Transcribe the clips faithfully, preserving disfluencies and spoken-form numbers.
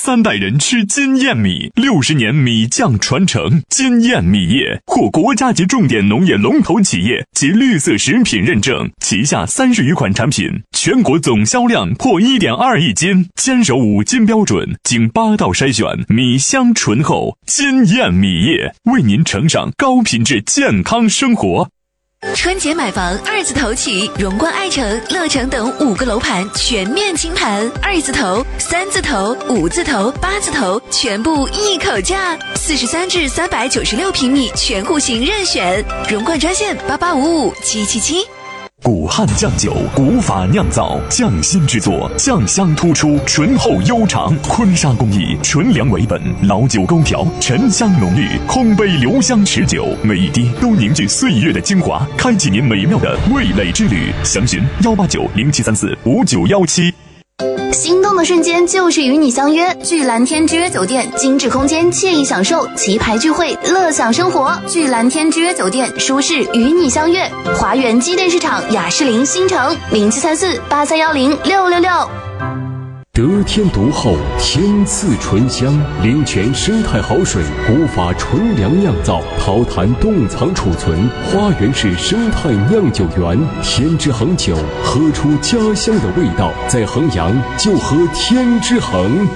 三代人吃金燕米，六十年米酱传承。金燕米业获国家级重点农业龙头企业及绿色食品认证，旗下三十余款产品，全国总销量破 一点二亿斤，坚守五金标准，经八道筛选，米香醇厚。金燕米业为您呈上高品质健康生活。 春节买房二字头起，荣冠爱城、乐城等五个楼盘全面清盘，二字头、三字头、五字头、八字头全部一口价，四十三至三百九十六平米全户型任选。荣冠专线八八五五七七七。 古汉酱酒，古法酿造，匠心制作，酱香突出，醇厚悠长。坤沙工艺，纯粮为本，老酒勾调，沉香浓郁，空杯留香持久，每一滴都凝聚岁月的精华，开启您美妙的味蕾之旅。详询幺八九零七三四五九幺七。 心动的瞬间就是与你相约，聚蓝天之约酒店，精致空间，惬意享受，棋牌聚会，乐享生活。聚蓝天之约酒店，舒适与你相约。华园机电市场雅士林新城零七三四八三幺零六六六。 得天独厚，天赐醇香，灵泉生态好水，古法纯粮酿造，陶坛冻藏储存，花园式生态酿酒园，天之恒酒，喝出家乡的味道，在衡阳就喝天之恒。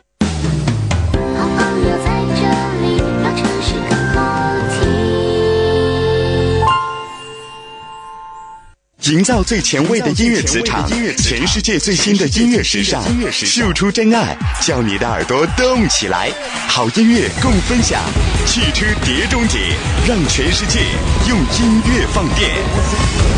营造最前卫的音乐磁场，全世界最新的音乐时尚，秀出真爱，叫你的耳朵动起来。好音乐共分享，汽车碟中谍，让全世界用音乐放电。